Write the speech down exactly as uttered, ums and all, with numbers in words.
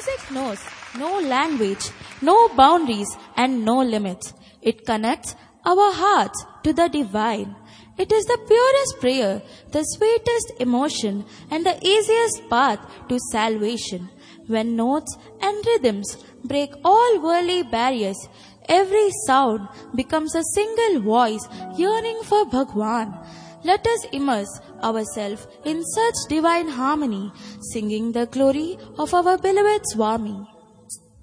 Music knows no language, no boundaries and no limits. It connects our hearts to the divine. It is the purest prayer, the sweetest emotion and the easiest path to salvation. When notes and rhythms break all worldly barriers, every sound becomes a single voice yearning for Bhagwan. Let us immerse ourselves in such divine harmony, singing the glory of our beloved Swami.